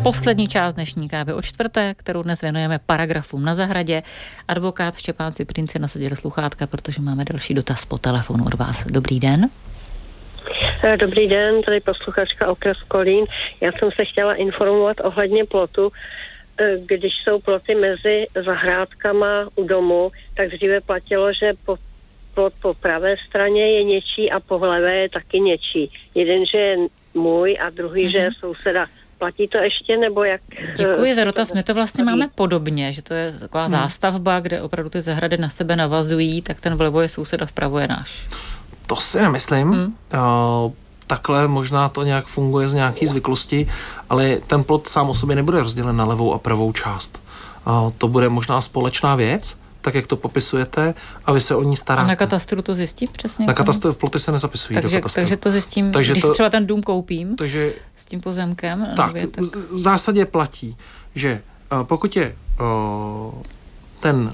poslední část dnešní Kávy o čtvrté, kterou dnes věnujeme paragrafům na zahradě. Advokát Štěpán Ciprín si nasadil sluchátka, protože máme další dotaz po telefonu od vás. Dobrý den. Dobrý den, tady posluchačka okres Kolín. Já jsem se chtěla informovat ohledně plotu. Když jsou ploty mezi zahrádkama u domu, tak dříve platilo, že plot po pravé straně je něčí a po levé je taky něčí. Jeden, že je můj a druhý, že je souseda. Platí to ještě, nebo jak? Děkuji za dotaz. My to vlastně máme podobně, že to je taková zástavba, kde opravdu ty zahrady na sebe navazují, tak ten vlevo je souseda, vpravo je náš. To si nemyslím. Takhle možná to nějak funguje z nějaký zvyklosti, ale ten plot sám o sobě nebude rozdělen na levou a pravou část. To bude možná společná věc, tak jak to popisujete, a vy se o ní staráte. A na katastru to zjistím přesně? Na katastru ploty se nezapisují do katastru. Takže to zjistím, když třeba ten dům koupím s tím pozemkem. Tak, v zásadě platí, že pokud je ten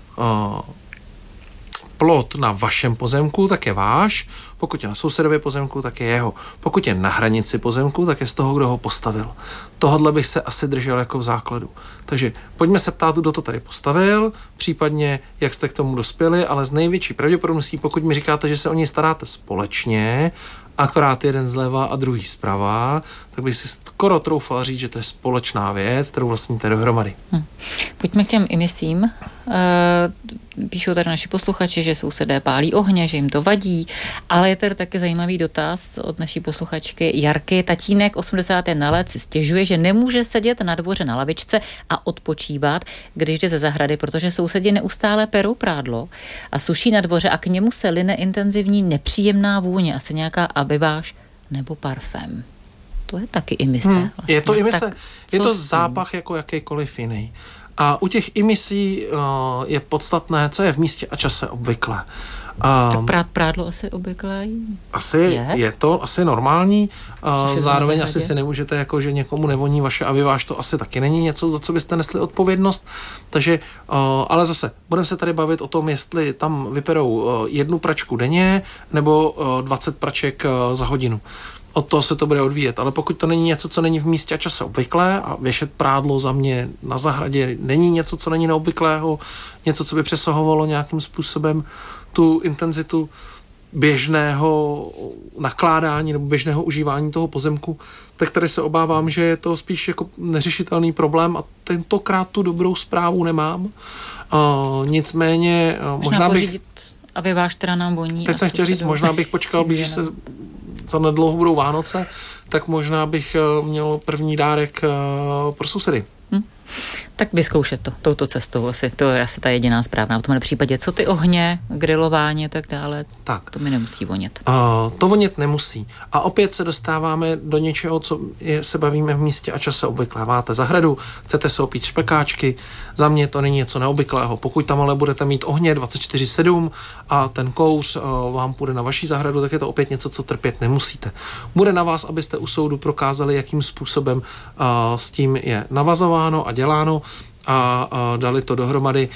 plot na vašem pozemku, tak je váš, pokud je na sousedově pozemku, tak je jeho. Pokud je na hranici pozemku, tak je z toho, kdo ho postavil. Tohodle bych se asi držel jako v základu. Takže pojďme se ptát, kdo to tady postavil, případně jak jste k tomu dospěli, ale z největší pravděpodobností, pokud mi říkáte, že se o něj staráte společně, akorát jeden zleva a druhý zprava, tak bych si skoro troufal říct, že to je společná věc, kterou vlastníte dohromady. Pojďme k těm imisím. Píšou tady naši posluchači, že sousedé pálí ohně, že jim to vadí, ale je tady taky zajímavý dotaz od naší posluchačky Jarky. Tatínek 81 let si stěžuje, že nemůže sedět na dvoře na lavičce a odpočívat, když jde ze zahrady, protože sousedi neustále perou prádlo a suší na dvoře a k němu se line intenzivní nepříjemná vůně, asi nějaká abiváž nebo parfém. To je taky imise. Vlastně. Je to imise, je to zápach jako jakýkoliv jiný. A u těch imisí je podstatné, co je v místě a čase obvyklé. Tak prádlo asi obvyklé je to asi normální. Zároveň asi si nemůžete, jako že někomu nevoní vaše abiváž, to asi taky není něco, za co byste nesli odpovědnost. Takže, ale zase, budeme se tady bavit o tom, jestli tam vyperou 1 pračku denně nebo 20 praček za hodinu. Od toho se to bude odvíjet, ale pokud to není něco, co není v místě a čase obvyklé, a věšet prádlo za mě na zahradě není něco, co není neobvyklého, něco, co by přesahovalo nějakým způsobem tu intenzitu běžného nakládání nebo běžného užívání toho pozemku, tak tady se obávám, že je to spíš jako neřešitelný problém a tentokrát tu dobrou zprávu nemám. Nicméně možná bych... Aby váš teda nám voní. Teď jsem chtěl říct, možná bych počkal, blíží se za nedlouho budou Vánoce, tak možná bych měl první dárek pro sousedy. Tak vyzkoušet to touto cestou. To je asi ta jediná správná. V tomhle případě, co ty ohně, grilování a tak dále, tak to mi nemusí vonět. To vonět nemusí. A opět se dostáváme do něčeho, co se bavíme v místě a čase obvykle. Máte zahradu, chcete se opít špekáčky, za mě to není něco neobvyklého. Pokud tam ale budete mít ohně 24/7 a ten kouř vám půjde na vaší zahradu, tak je to opět něco, co trpět nemusíte. Bude na vás, abyste u soudu prokázali, jakým způsobem s tím je navazováno a děláno a dali to dohromady.